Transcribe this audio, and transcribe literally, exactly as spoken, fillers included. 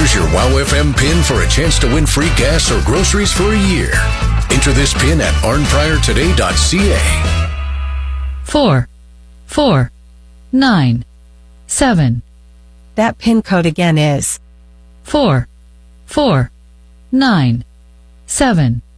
Here's your Wow F M pin for a chance to win free gas or groceries for a year. Enter this pin at arn prior today dot c a. Four, four, nine, seven. That pin code again is Four, four, nine, seven.